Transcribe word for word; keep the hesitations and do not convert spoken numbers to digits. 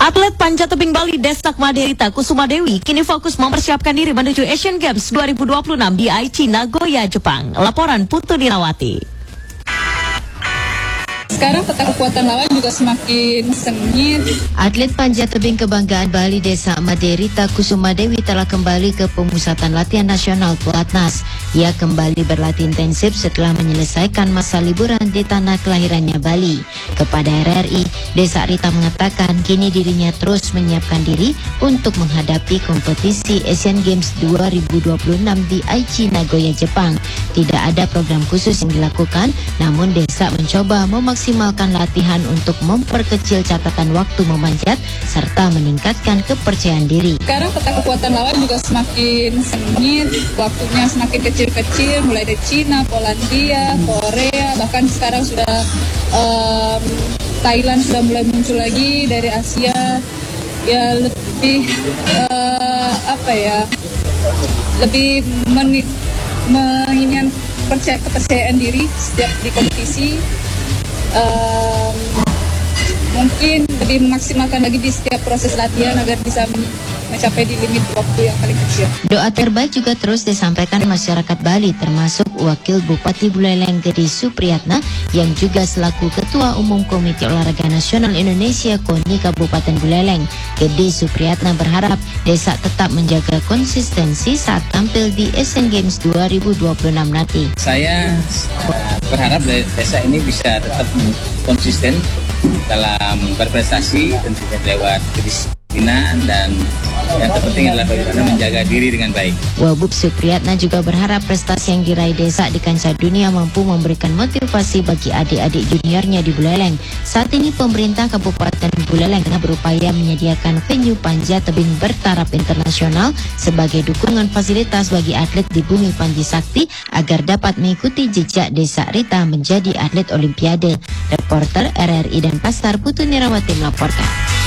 Atlet panjat tebing Bali Desak Maderita Kusuma Dewi kini fokus mempersiapkan diri menuju Asian Games dua ribu dua puluh enam di Aichi, Nagoya, Jepang. Laporan Putu Nirawati. Sekarang peta kekuatan lawan juga semakin sengit. Atlet panjat tebing kebanggaan Bali Desak Maderita Kusuma Dewi telah kembali ke pemusatan latihan nasional Pelatnas. Ia kembali berlatih intensif setelah menyelesaikan masa liburan di tanah kelahirannya Bali. Kepada R R I, Desak Rita mengatakan kini dirinya terus menyiapkan diri untuk menghadapi kompetisi Asian Games dua ribu dua puluh enam di Aichi, Nagoya, Jepang. Tidak ada program khusus yang dilakukan, namun Desak mencoba memaksimalkan latihan untuk memperkecil catatan waktu memanjat serta meningkatkan kepercayaan diri. Sekarang peta kekuatan lawan juga semakin sengit, waktunya semakin kecil-kecil, mulai dari Cina, Polandia, Korea, bahkan sekarang sudah um, Thailand sudah mulai muncul lagi dari Asia. Ya lebih uh, apa ya, lebih men menginginkan percaya, kepercayaan diri setiap di kompetisi. Um, mungkin lebih memaksimalkan lagi di setiap proses latihan agar bisa mencapai di limit waktu yang paling kecil. Doa terbaik juga terus disampaikan masyarakat Bali, termasuk Wakil Bupati Buleleng Gede Supriyatna yang juga selaku Ketua Umum Komite Olahraga Nasional Indonesia KONI Kabupaten Buleleng. Gede Supriyatna berharap Desak tetap menjaga konsistensi saat tampil di Asian Games dua ribu dua puluh enam nanti. Saya berharap Desak ini bisa tetap konsisten dalam berprestasi, tentunya lewat kedisiplinan, dan yang terpenting adalah bagaimana menjaga diri dengan baik. Wabub Supriyatna juga berharap prestasi yang diraih Desak di kancah dunia mampu memberikan motivasi bagi adik-adik juniornya di Buleleng. Saat ini pemerintah Kabupaten Buleleng tengah berupaya menyediakan venue panjat tebing bertaraf internasional sebagai dukungan fasilitas bagi atlet di bumi Panji Sakti agar dapat mengikuti jejak Desak Rita menjadi atlet Olimpiade. Reporter R R I Denpasar Putu Nirawati melaporkan.